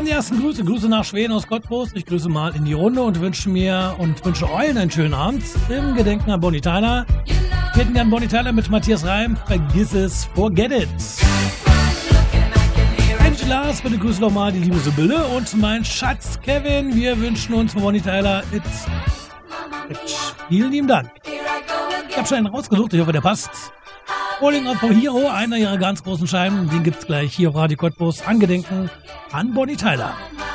haben die ersten Grüße. Grüße nach Schweden aus Cottbus. Ich grüße mal in die Runde und wünsche euch einen schönen Abend im Gedenken an Bonnie Tyler. Wir hätten gern Bonnie Tyler mit Matthias Reim. Vergiss es, forget it. Lars, bitte grüße nochmal die liebe Sibylle und mein Schatz Kevin. Wir wünschen uns von Bonnie Tyler It's. Vielen lieben Dank. Ich habe schon einen rausgesucht, ich hoffe, der passt. Falling Out for Hero, einer ihrer ganz großen Scheiben, den gibt's gleich hier auf Radio Cottbus. Angedenken an Bonnie Tyler.